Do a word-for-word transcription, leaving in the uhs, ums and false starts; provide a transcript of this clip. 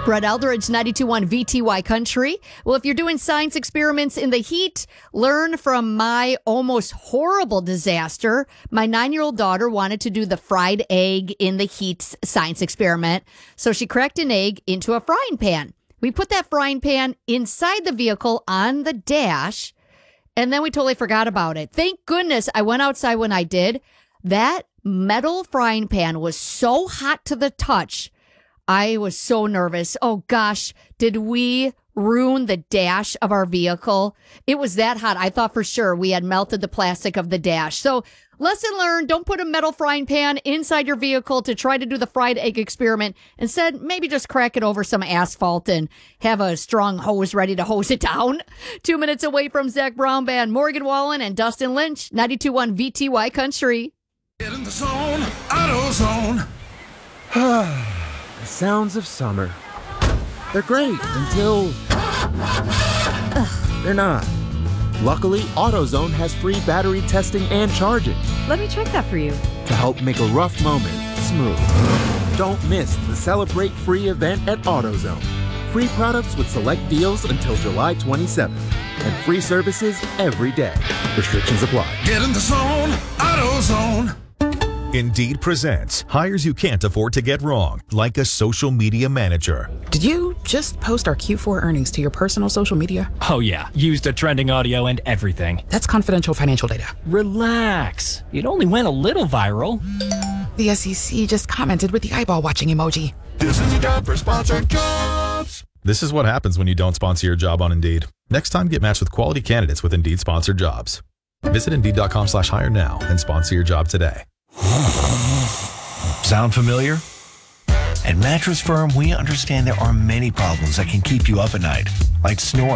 Brett Eldridge, ninety-two point one V T Y Country. Well, if you're doing science experiments in the heat, learn from my almost horrible disaster. My nine-year-old daughter wanted to do the fried egg in the heat science experiment. So she cracked an egg into a frying pan. We put that frying pan inside the vehicle on the dash, and then we totally forgot about it. Thank goodness I went outside when I did. That metal frying pan was so hot to the touch. I was so nervous. Oh, gosh, did we ruin the dash of our vehicle? It was that hot. I thought for sure we had melted the plastic of the dash. So lesson learned, don't put a metal frying pan inside your vehicle to try to do the fried egg experiment. Instead, maybe just crack it over some asphalt and have a strong hose ready to hose it down. Two minutes away from Zach Brown Band, Morgan Wallen and Dustin Lynch, ninety-two point one V T Y Country. Get in the zone, AutoZone. The sounds of summer. They're great until they're not. Luckily, AutoZone has free battery testing and charging Let me check that for you. to help make a rough moment smooth. Don't miss the Celebrate Free event at AutoZone. Free products with select deals until July twenty-seventh. And free services every day. Restrictions apply. Get in the zone, AutoZone. Indeed presents hires you can't afford to get wrong, like a social media manager. Did you just post our Q four earnings to your personal social media? Oh yeah, used a trending audio and everything. That's confidential financial data. Relax. It only went a little viral. The S E C just commented with the eyeball watching emoji. This is your job for sponsored jobs. This is what happens when you don't sponsor your job on Indeed. Next time, get matched with quality candidates with Indeed sponsored jobs. Visit Indeed.com slash hire now and sponsor your job today. Sound familiar? At Mattress Firm, we understand there are many problems that can keep you up at night, like snoring.